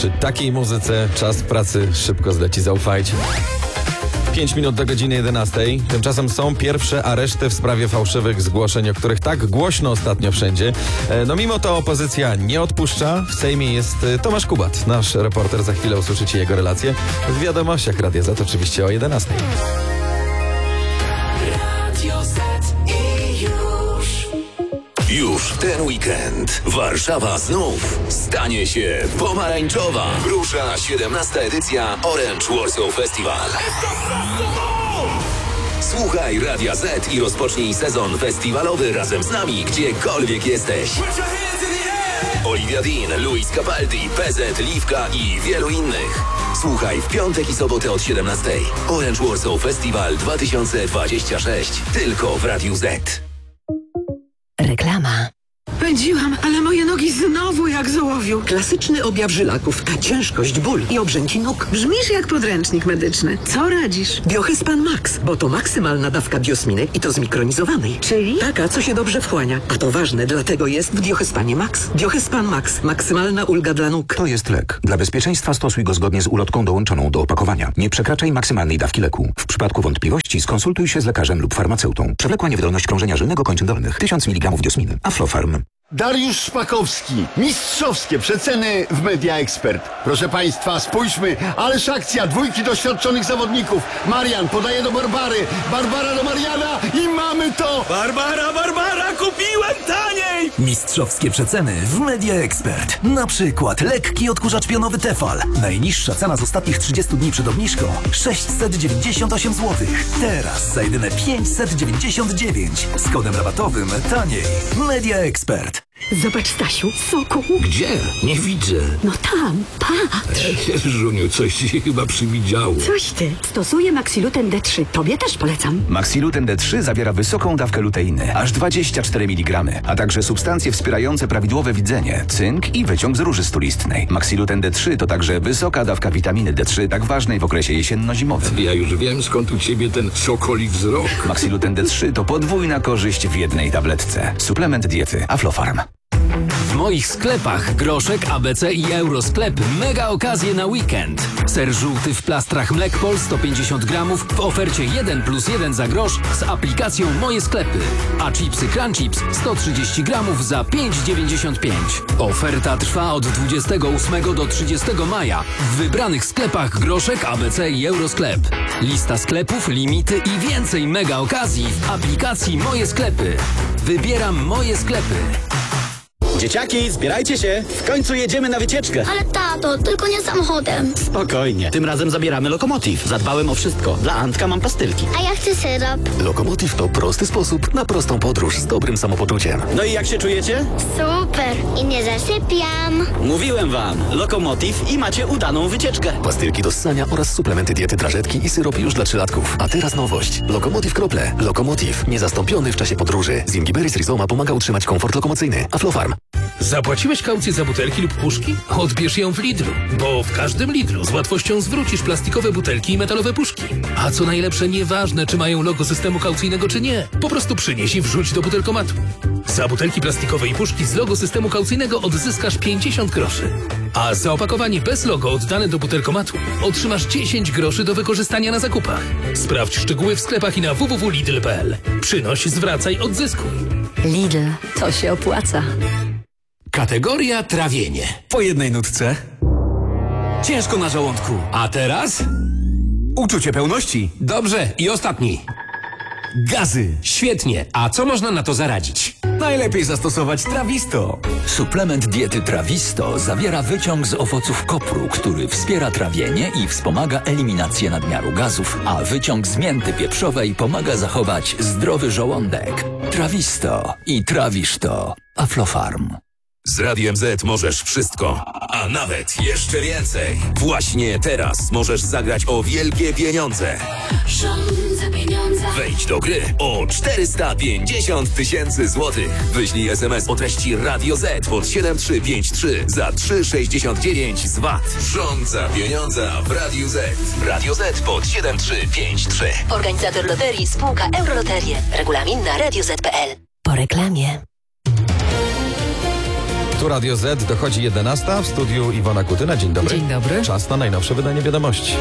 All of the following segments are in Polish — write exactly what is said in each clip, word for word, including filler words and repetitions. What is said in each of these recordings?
Przy takiej muzyce czas pracy szybko zleci, zaufajcie. pięć minut do godziny jedenastej. Tymczasem są pierwsze areszty w sprawie fałszywych zgłoszeń, o których tak głośno ostatnio wszędzie. No mimo to opozycja nie odpuszcza. W Sejmie jest Tomasz Kubat, nasz reporter. Za chwilę usłyszycie jego relację w wiadomościach Radia Z, oczywiście o jedenastej. Radio Z i już. Już ten weekend Warszawa znów stanie się pomarańczowa. Rusza siedemnasta edycja Orange Warsaw Festival. Słuchaj Radia Z i rozpocznij sezon festiwalowy razem z nami, gdziekolwiek jesteś. Olivia Dean, Luis Capaldi, P Z, Liwka i wielu innych. Słuchaj w piątek i sobotę od siedemnastej. Orange Warsaw Festival dwa tysiące dwudziesty szósty. Tylko w Radiu Z. Reklama. Pędziłam, ale moje nogi znowu jak z ołowiu. Klasyczny objaw żylaków, ciężkość, ból i obrzęki nóg. Brzmisz jak podręcznik medyczny. Co radzisz? Biohespan Max, bo to maksymalna dawka biosminy i to zmikronizowanej. Czyli? Taka, co się dobrze wchłania. A to ważne, dlatego jest w Biohespanie Max. Biohespan Max. Maksymalna ulga dla nóg. To jest lek. Dla bezpieczeństwa stosuj go zgodnie z ulotką dołączoną do opakowania. Nie przekraczaj maksymalnej dawki leku. W przypadku wątpliwości skonsultuj się z lekarzem lub farmaceutą. Przewlekła niewydolność krążenia żylnego kończyn dolnych. tysiąc miligramów biosminy. Aflofarm. Dariusz Szpakowski. Mistrzowskie przeceny w Media Expert. Proszę Państwa, spójrzmy, ależ akcja, dwójki doświadczonych zawodników. Marian podaje do Barbary, Barbara do Mariana i mamy to! Barbara, Barbara, kupiłem taniej! Mistrzowskie przeceny w Media Expert. Na przykład lekki odkurzacz pionowy Tefal. Najniższa cena z ostatnich trzydziestu dni przed obniżką sześćset dziewięćdziesiąt osiem złotych. Teraz za jedyne pięćset dziewięćdziesiąt dziewięć. Z kodem rabatowym taniej. Media Expert. Zobacz, Stasiu, soku. Gdzie? Nie widzę. No tam, patrz. Żuniu, coś ci się chyba przywidziało. Coś ty. Stosuję Maxiluten D trzy. Tobie też polecam. Maxiluten D trzy zawiera wysoką dawkę luteiny, aż dwadzieścia cztery miligramy, a także substancje wspierające prawidłowe widzenie, cynk i wyciąg z róży stulistnej. Maxiluten D trzy to także wysoka dawka witaminy D trzy, tak ważnej w okresie jesienno-zimowym. Ja już wiem, skąd u ciebie ten sokoli wzrok. Maxiluten D trzy to podwójna korzyść w jednej tabletce. Suplement diety Aflofarm. W moich sklepach Groszek, A B C i Eurosklep mega okazje na weekend. Ser żółty w plastrach Mlekpol sto pięćdziesiąt gramów w ofercie jeden plus jeden za grosz z aplikacją Moje Sklepy. A chipsy Crunchips sto trzydzieści gramów za pięć dziewięćdziesiąt pięć. Oferta trwa od dwudziestego ósmego do trzydziestego maja w wybranych sklepach Groszek, A B C i Eurosklep. Lista sklepów, limity i więcej mega okazji w aplikacji Moje Sklepy. Wybieram Moje Sklepy. Dzieciaki, zbierajcie się! W końcu jedziemy na wycieczkę! Ale tato, tylko nie samochodem. Spokojnie, tym razem zabieramy Lokomotiv. Zadbałem o wszystko. Dla Antka mam pastylki. A ja chcę syrop. Lokomotiv to prosty sposób na prostą podróż z dobrym samopoczuciem. No i jak się czujecie? Super. I nie zasypiam. Mówiłem wam, Lokomotiv i macie udaną wycieczkę. Pastylki do ssania oraz suplementy diety, drażetki i syrop już dla trzylatków. A teraz nowość. Lokomotiv Krople. Lokomotiv. Niezastąpiony w czasie podróży. Zingiberis Rizoma pomaga utrzymać komfort lokomocyjny. Aflofarm. Zapłaciłeś kaucję za butelki lub puszki? Odbierz ją w Lidlu, bo w każdym Lidlu z łatwością zwrócisz plastikowe butelki i metalowe puszki. A co najlepsze, nieważne czy mają logo systemu kaucyjnego czy nie, po prostu przynieś i wrzuć do butelkomatu. Za butelki plastikowe i puszki z logo systemu kaucyjnego odzyskasz pięćdziesiąt groszy. A za opakowanie bez logo oddane do butelkomatu otrzymasz dziesięć groszy do wykorzystania na zakupach. Sprawdź szczegóły w sklepach i na w w w kropka lidl kropka p l. Przynoś, zwracaj, odzyskuj. Lidl, to się opłaca. Kategoria trawienie. Po jednej nutce. Ciężko na żołądku. A teraz? Uczucie pełności. Dobrze, i ostatni. Gazy. Świetnie. A co można na to zaradzić? Najlepiej zastosować Trawisto. Suplement diety Trawisto zawiera wyciąg z owoców kopru, który wspiera trawienie i wspomaga eliminację nadmiaru gazów, a wyciąg z mięty pieprzowej pomaga zachować zdrowy żołądek. Trawisto i trawisz to. Aflofarm. Z Radiem Z możesz wszystko, a nawet jeszcze więcej. Właśnie teraz możesz zagrać o wielkie pieniądze. Rządzę pieniądze. Wejdź do gry o czterysta pięćdziesiąt tysięcy złotych. Wyślij es em es o treści Radio Z pod siedem trzy pięć trzy za trzy sześćdziesiąt dziewięć z V A T. Rządza pieniądza w Radiu Z. Radio Z pod siedem trzy pięć trzy. Organizator loterii spółka Euroloterie. Regulamin na radio zet kropka p l. Po reklamie. Tu Radio Z, dochodzi jedenasta, w studiu Iwona Kutyna. Dzień dobry. Dzień dobry. Czas na najnowsze wydanie wiadomości.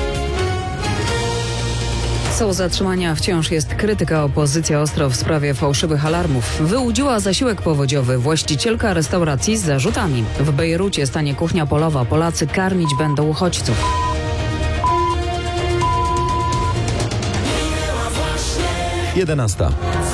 Są zatrzymania, wciąż jest krytyka. Opozycja ostro w sprawie fałszywych alarmów. Wyłudziła zasiłek powodziowy właścicielka restauracji z zarzutami. W Bejrucie stanie kuchnia polowa. Polacy karmić będą uchodźców. jedenasta.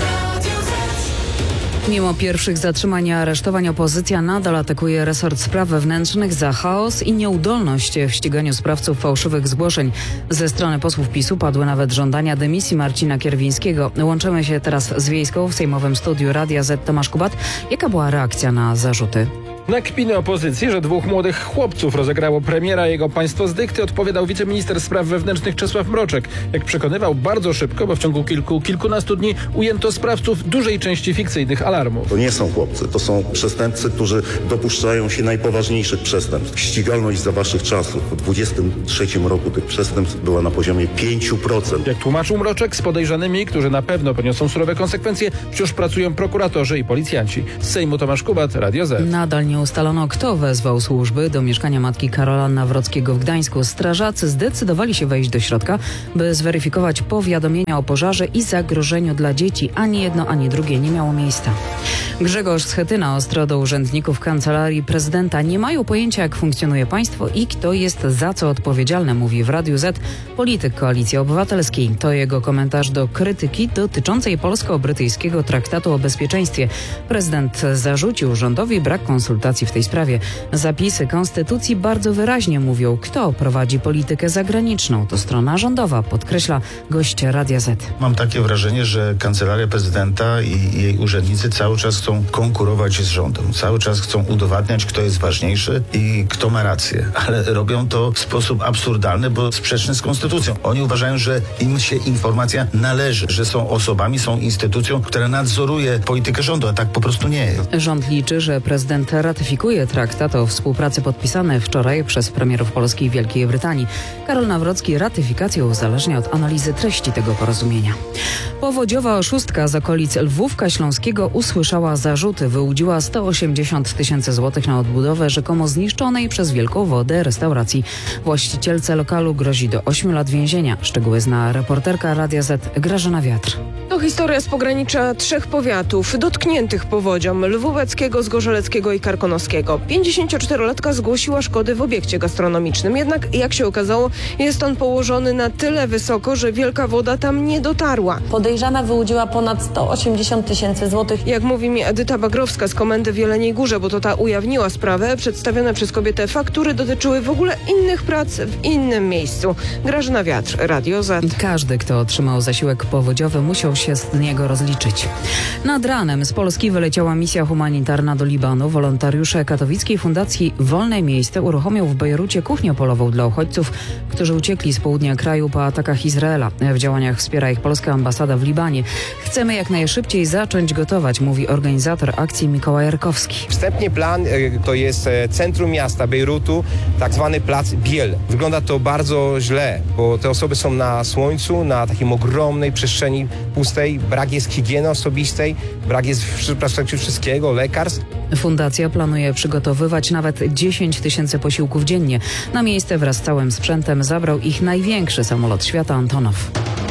Mimo pierwszych zatrzymań i aresztowań opozycja nadal atakuje resort spraw wewnętrznych za chaos i nieudolność w ściganiu sprawców fałszywych zgłoszeń. Ze strony posłów PiSu padły nawet żądania dymisji Marcina Kierwińskiego. Łączymy się teraz z Wiejską w sejmowym studiu Radia Z. Tomasz Kubat. Jaka była reakcja na zarzuty? Na kpiny opozycji, że dwóch młodych chłopców rozegrało premiera, jego państwo z dykty, odpowiadał wiceminister spraw wewnętrznych Czesław Mroczek. Jak przekonywał, bardzo szybko, bo w ciągu kilku, kilkunastu dni ujęto sprawców dużej części fikcyjnych alarmów. To nie są chłopcy, to są przestępcy, którzy dopuszczają się najpoważniejszych przestępstw. Ścigalność za waszych czasów w dwudziestym trzecim roku tych przestępstw była na poziomie pięć procent. Jak tłumaczył Mroczek, z podejrzanymi, którzy na pewno poniosą surowe konsekwencje, wciąż pracują prokuratorzy i policjanci. Z Sejmu Tomasz Kubat, Radio Z. Nadal nie ustalono, kto wezwał służby do mieszkania matki Karola Nawrockiego w Gdańsku. Strażacy zdecydowali się wejść do środka, by zweryfikować powiadomienia o pożarze i zagrożeniu dla dzieci. Ani jedno, ani drugie nie miało miejsca. Grzegorz Schetyna ostro do urzędników Kancelarii Prezydenta. Nie mają pojęcia, jak funkcjonuje państwo i kto jest za co odpowiedzialny, mówi w Radiu Z polityk Koalicji Obywatelskiej. To jego komentarz do krytyki dotyczącej polsko-brytyjskiego traktatu o bezpieczeństwie. Prezydent zarzucił rządowi brak konsultacji w tej sprawie. Zapisy konstytucji bardzo wyraźnie mówią, kto prowadzi politykę zagraniczną. To strona rządowa, podkreśla gość Radia Z. Mam takie wrażenie, że Kancelaria Prezydenta i jej urzędnicy cały czas chcą konkurować z rządem. Cały czas chcą udowadniać, kto jest ważniejszy i kto ma rację. Ale robią to w sposób absurdalny, bo sprzeczny z konstytucją. Oni uważają, że im się informacja należy, że są osobami, są instytucją, która nadzoruje politykę rządu, a tak po prostu nie jest. Rząd liczy, że prezydent ratyfikuje traktat o współpracy podpisany wczoraj przez premierów Polski i Wielkiej Brytanii. Karol Nawrocki ratyfikację uzależnia od analizy treści tego porozumienia. Powodziowa oszustka z okolic Lwówka Śląskiego usłyszała zarzuty. Wyłudziła sto osiemdziesiąt tysięcy złotych na odbudowę rzekomo zniszczonej przez Wielką Wodę restauracji. Właścicielce lokalu grozi do ośmiu lat więzienia. Szczegóły zna reporterka Radia Z Grażyna Wiatr. To historia z pogranicza trzech powiatów dotkniętych powodzią: lwóweckiego, zgorzeleckiego i karkonoskiego. pięćdziesięcioczterolatka zgłosiła szkody w obiekcie gastronomicznym. Jednak, jak się okazało, jest on położony na tyle wysoko, że Wielka Woda tam nie dotarła. Podejrzana wyłudziła ponad sto osiemdziesiąt tysięcy złotych. Jak mówi mi Edyta Bagrowska z Komendy w Jeleniej Górze, bo to ta ujawniła sprawę, przedstawione przez kobietę faktury dotyczyły w ogóle innych prac w innym miejscu. Grażyna Wiatr, Radio Z. Każdy, kto otrzymał zasiłek powodziowy, musiał się z niego rozliczyć. Nad ranem z Polski wyleciała misja humanitarna do Libanu. Wolontariusze katowickiej fundacji Wolne Miejsce uruchomią w Bejrucie kuchnię polową dla uchodźców, którzy uciekli z południa kraju po atakach Izraela. W działaniach wspiera ich polska ambasada w Libanie. Chcemy jak najszybciej zacząć gotować, mówi organizator akcji Mikołaj Jarkowski. Wstępnie plan to jest centrum miasta Bejrutu, tak zwany plac Biel. Wygląda to bardzo źle, bo te osoby są na słońcu, na takim ogromnej przestrzeni pustej. Brak jest higieny osobistej, brak jest w perspektywie wszystkiego, lekarstw. Fundacja planuje przygotowywać nawet dziesięć tysięcy posiłków dziennie. Na miejsce wraz z całym sprzętem zabrał ich największy samolot świata Antonow.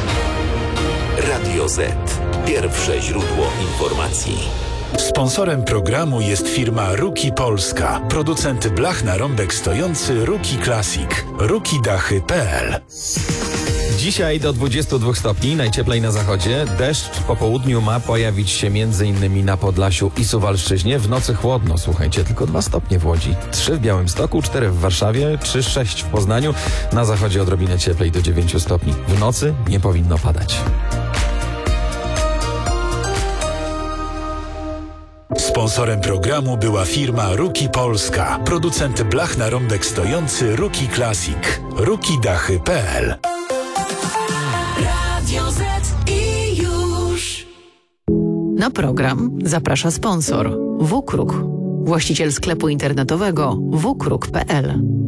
Radio Z. Pierwsze źródło informacji. Sponsorem programu jest firma Ruki Polska. Producent blach na rąbek stojący Ruki Classic. ruki dachy kropka p l. Dzisiaj do dwudziestu dwóch stopni, najcieplej na zachodzie. Deszcz po południu ma pojawić się między innymi na Podlasiu i Suwalszczyźnie. W nocy chłodno, słuchajcie, tylko dwa stopnie w Łodzi, trzy w Białymstoku, cztery w Warszawie, trzy sześć w Poznaniu. Na zachodzie odrobinę cieplej do dziewięciu stopni. W nocy nie powinno padać. Sponsorem programu była firma Ruki Polska. Producent blach na rąbek stojący Ruki Classic. ruki dachy kropka p l. Radio Z i już. Na program zaprasza sponsor W Kruk, właściciel sklepu internetowego w kruk kropka p l.